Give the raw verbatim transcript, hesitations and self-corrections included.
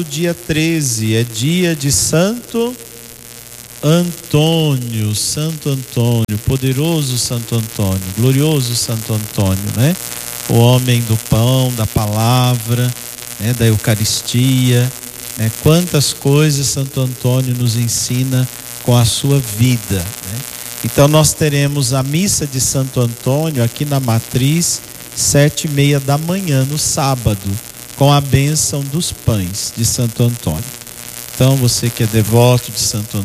dia treze é dia de Santo Antônio, Santo Antônio, poderoso Santo Antônio, glorioso Santo Antônio, né? O homem do pão, da palavra, né? Da Eucaristia, né? Quantas coisas Santo Antônio nos ensina com a sua vida, né? Então nós teremos a missa de Santo Antônio aqui na Matriz, sete e meia da manhã, no sábado, com a bênção dos pães de Santo Antônio. Então você que é devoto de Santo Antônio,